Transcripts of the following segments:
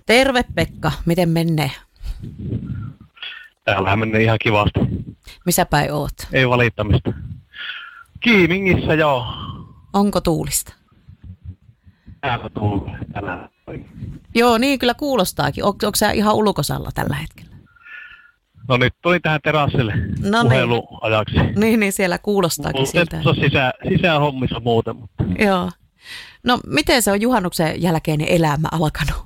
Terve Pekka, miten menee? Täällähän menee ihan kivasti. Missä päin oot? Ei valittamista. Kiimingissä joo. Onko tuulista? Täällä tuulee tänään. Joo, niin kyllä kuulostaakin. Onko sä ihan ulkosalla tällä hetkellä? No nyt tuli tähän terassille puheluajaksi. Niin, siellä kuulostaakin siltä. Sisähommissa muuten. Mutta. Joo. No miten se on juhannuksen jälkeinen elämä alkanut?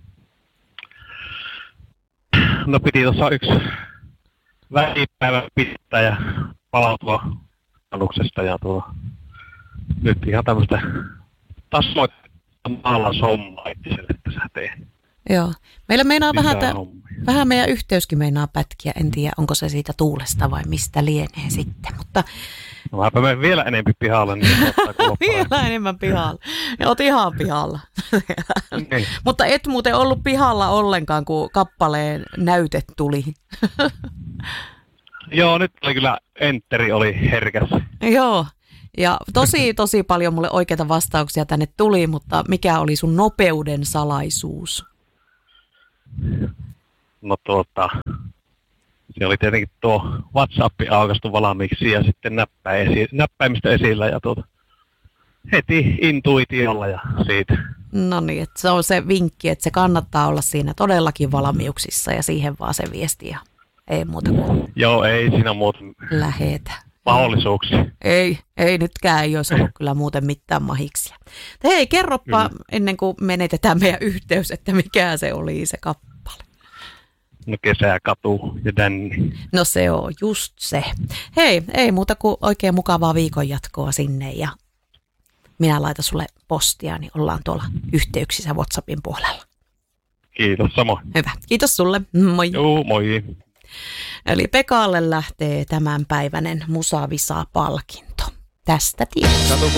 No piti tuossa yksi välipäivä pitää ja palautua juhannuksesta ja nyt ihan tämmöistä tasoittaa maalaishommaa itselle, että sä teet. Joo. Meillä meinaa vähän meidän yhteyskin meinaa pätkiä. En tiedä, onko se siitä tuulesta vai mistä lienee sitten, mutta... No mäpä menen vielä enemmän pihalle. Niin vielä enemmän pihalla. Ja oot ihan pihalla. Niin. Mutta et muuten ollut pihalla ollenkaan, kun kappaleen näyte tuli. Joo, nyt oli kyllä enteri oli herkäs. Joo. Ja tosi paljon mulle oikeita vastauksia tänne tuli, mutta mikä oli sun nopeuden salaisuus? No se oli tietenkin tuo WhatsApp aukastu valmiiksi ja sitten näppäimistä esillä ja heti intuitiolla ja siitä. No niin, että se on se vinkki, että se kannattaa olla siinä todellakin valmiuksissa ja siihen vaan se viesti ja ei muuta kuin... Joo, ei siinä muuta lähetä. Mahdollisuuksia. Ei nytkään ei olisi ollut kyllä muuten mitään mahiksia. Hei, kerropa ennen kuin menetetään meidän yhteys, että mikä se oli se kappale. No Kesäkatu ja Dänni. No se on just se. Hei, ei muuta kuin oikein mukavaa viikonjatkoa sinne ja minä laitan sulle postia, niin ollaan tuolla yhteyksissä WhatsAppin puolella. Kiitos, samoin. Hyvä, kiitos sulle. Moi. Joo, moi. Eli Pekalle lähtee tämänpäiväinen Musavisa-palkinto. Tästä tiedät.